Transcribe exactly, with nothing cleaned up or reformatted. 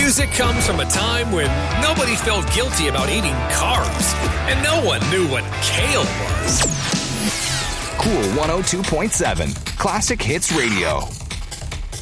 music comes from a time when nobody felt guilty about eating carbs, and no one knew what kale was. Cool one oh two point seven, Classic Hits Radio.